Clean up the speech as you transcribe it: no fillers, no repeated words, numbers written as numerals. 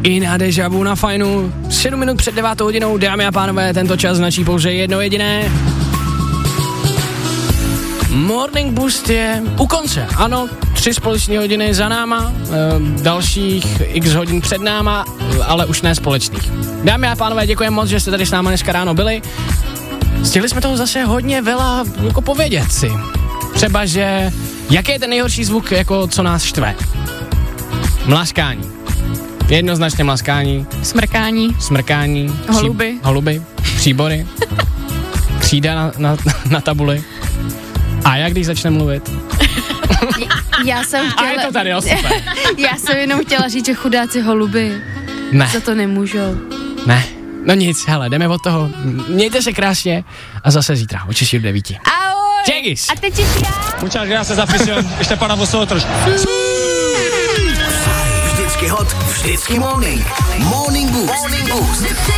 I na Deja Vu na Fajnu. 7 minut před 9 hodinou, dámy a pánové, tento čas značí pouze jedno jediné. Morning Boost je u konce, ano, 3 společné hodiny za náma, dalších x hodin před náma, ale už ne společných. Dámy a pánové, děkujeme moc, že jste tady s náma dneska ráno byli. Stihli jsme toho zase hodně vela, jako povědět si. Třeba, že jaký je ten nejhorší zvuk, jako co nás štve? Mlaskání. Jednoznačně mlaskání. Smrkání. Holuby. Příbory. Křída na tabuli. A jak když začne mluvit? Já jsem chtěla... A je to tady, super. Já jsem jenom chtěla říct, že chudáci holuby. Ne. Za to nemůžou. Ne. No nic, hele, jdeme od toho. Mějte se krásně a zase zítra od 6 do 9. Ahoj. Čegis. A teď já. Muchas gracias, afición. Ještě para vosotros. Vždycky hot, vždycky morning. Morning Boost.